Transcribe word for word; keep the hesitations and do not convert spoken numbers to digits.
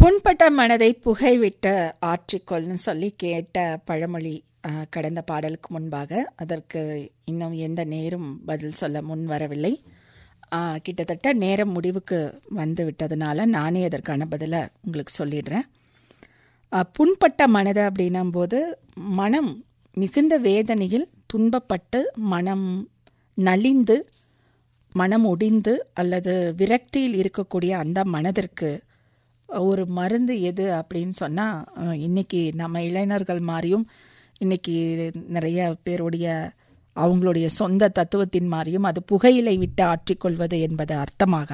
புண்பட்ட மனதை புகைவிட்டு ஆற்றிக்கொள்னு சொல்லி கேட்ட பழமொழி அஹ், கடந்த பாடலுக்கு முன்பாக. அதற்கு இன்னும் எந்த நேரும் பதில் சொல்ல முன் வரவில்லை. அஹ், கிட்டத்தட்ட நேரம் முடிவுக்கு வந்து விட்டதுனால நானே அதற்கான பதிலை உங்களுக்கு சொல்லிடுறேன். அஹ், புண்பட்ட மனது அப்படின்னும் போது மனம் மிகுந்த வேதனையில் துன்பப்பட்டு மனம் நலிந்து மனம் ஒடிந்து அல்லது விரக்தியில் இருக்கக்கூடிய அந்த மனதிற்கு ஒரு மருந்து எது அப்படின்னு சொன்னால், இன்னைக்கு நம்ம இளைஞர்கள் மாதிரியும் இன்னைக்கு நிறைய பேருடைய அவங்களுடைய சொந்த தத்துவத்தின் மாதிரியும் அது புகையிலை விட்டு ஆற்றிக்கொள்வது என்பது அர்த்தமாக